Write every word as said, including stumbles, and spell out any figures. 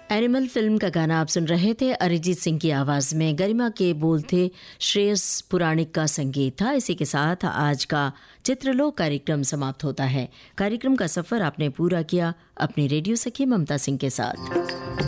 Animal film का गाना आप सुन रहे थे अरिजीत सिंह की आवाज़ में। गरिमा के बोल थे, श्रेयस पुराणिक का संगीत था। इसी के साथ आज का चित्रलोक कार्यक्रम समाप्त होता है। कार्यक्रम का सफ़र आपने पूरा किया अपनी रेडियो सखी ममता सिंह के साथ।